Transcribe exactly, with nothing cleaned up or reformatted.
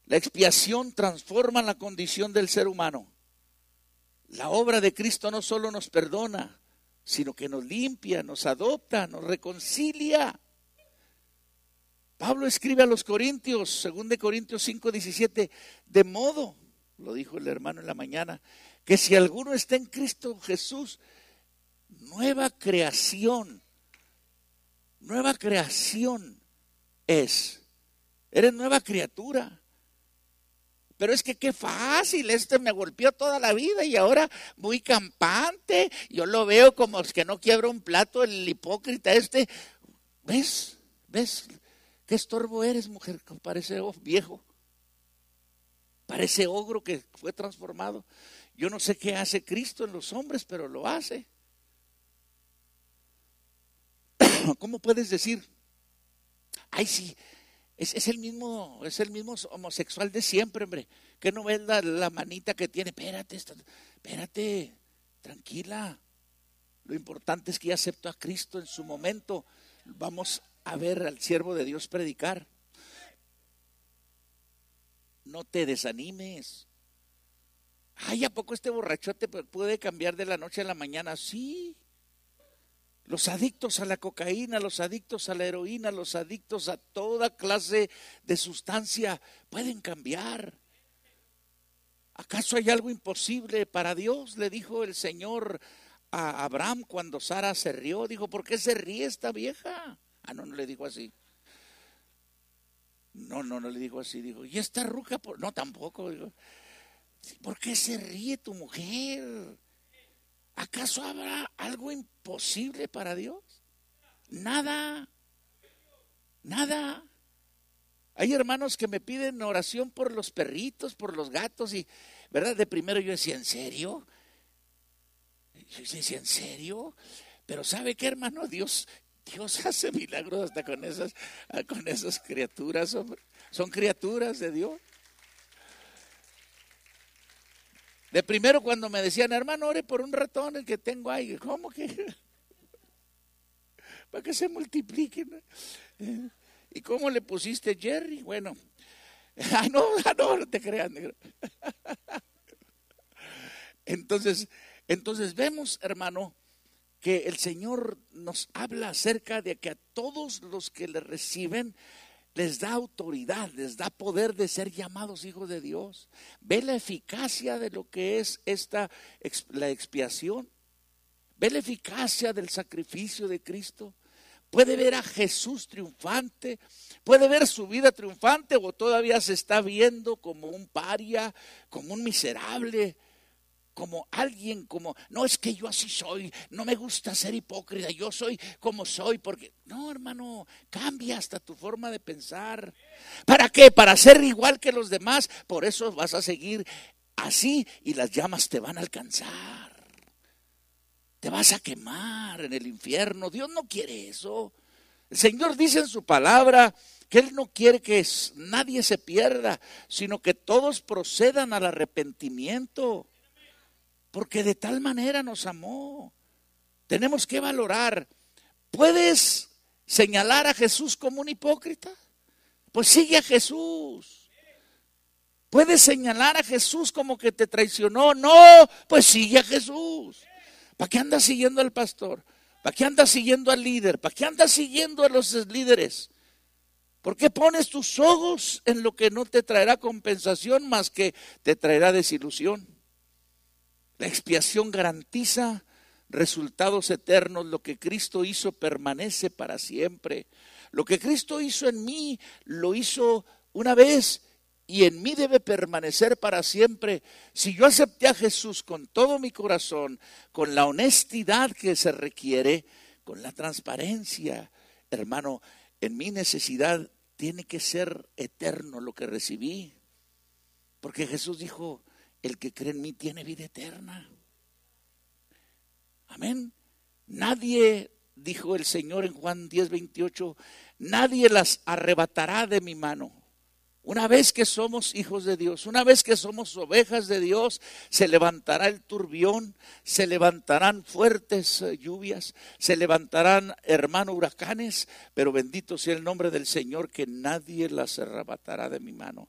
La expiación transforma la condición del ser humano. La obra de Cristo no solo nos perdona, sino que nos limpia, nos adopta, nos reconcilia. Pablo escribe a los Corintios, según de Corintios cinco diecisiete, de modo, lo dijo el hermano en la mañana, que si alguno está en Cristo Jesús, nueva creación, nueva creación es. Eres nueva criatura. Pero es que qué fácil, este me golpeó toda la vida y ahora muy campante. Yo lo veo como que no quiebra un plato el hipócrita este. ¿Ves? ¿Ves? ¿Qué estorbo eres, mujer? Parece viejo. Parece ogro que fue transformado. Yo no sé qué hace Cristo en los hombres, pero lo hace. ¿Cómo puedes decir? Ay, sí. Es, es el mismo, es el mismo homosexual de siempre, hombre. ¿Qué no ves la, la manita que tiene? Espérate, espérate, tranquila. Lo importante es que ya aceptó a Cristo en su momento. Vamos a ver al siervo de Dios predicar. No te desanimes. Ay, ¿a poco este borrachote puede cambiar de la noche a la mañana? Sí. Los adictos a la cocaína, los adictos a la heroína, los adictos a toda clase de sustancia pueden cambiar. ¿Acaso hay algo imposible para Dios? Le dijo el Señor a Abraham cuando Sara se rió. Dijo, ¿por qué se ríe esta vieja? Ah, no, no le dijo así. No, no, no le dijo así. Dijo, ¿y esta ruca? Por... No, tampoco. Dijo, ¿por qué se ríe tu mujer? ¿Acaso habrá algo imposible para Dios? Nada, nada. Hay hermanos que me piden oración por los perritos, por los gatos y, ¿verdad? De primero yo decía, ¿en serio? Yo decía, ¿en serio? Pero ¿sabe qué, hermano? Dios, Dios hace milagros hasta con esas, con esas criaturas, hombre. Son criaturas de Dios. De primero cuando me decían, hermano, ore por un ratón el que tengo ahí. ¿Cómo que? Para que se multipliquen. ¿Y cómo le pusiste Jerry? Bueno, ah, no, ah, no, no te creas, negro. Entonces, entonces vemos, hermano, que el Señor nos habla acerca de que a todos los que le reciben les da autoridad, les da poder de ser llamados hijos de Dios. Ve la eficacia de lo que es esta la expiación. Ve la eficacia del sacrificio de Cristo. Puede ver a Jesús triunfante, puede ver su vida triunfante o todavía se está viendo como un paria, como un miserable, como alguien como, no es que yo así soy, no me gusta ser hipócrita, yo soy como soy, porque, no hermano, cambia hasta tu forma de pensar. ¿Para qué? Para ser igual que los demás, por eso vas a seguir así y las llamas te van a alcanzar. Te vas a quemar en el infierno. Dios no quiere eso. El Señor dice en su palabra que Él no quiere que nadie se pierda, sino que todos procedan al arrepentimiento. Porque de tal manera nos amó. Tenemos que valorar. ¿Puedes señalar a Jesús como un hipócrita? Pues sigue a Jesús. ¿Puedes señalar a Jesús como que te traicionó? No, pues sigue a Jesús. ¿Para qué andas siguiendo al pastor? ¿Para qué andas siguiendo al líder? ¿Para qué andas siguiendo a los líderes? ¿Por qué pones tus ojos en lo que no te traerá compensación más que te traerá desilusión? La expiación garantiza resultados eternos. Lo que Cristo hizo permanece para siempre. Lo que Cristo hizo en mí, lo hizo una vez y en mí debe permanecer para siempre. Si yo acepté a Jesús con todo mi corazón, con la honestidad que se requiere, con la transparencia, hermano, en mi necesidad tiene que ser eterno lo que recibí. Porque Jesús dijo, el que cree en mí tiene vida eterna. Amén. Nadie, dijo el Señor en Juan diez veintiocho, nadie las arrebatará de mi mano. Una vez que somos hijos de Dios, una vez que somos ovejas de Dios, se levantará el turbión, se levantarán fuertes lluvias, se levantarán, hermano, huracanes, pero bendito sea el nombre del Señor, que nadie las arrebatará de mi mano.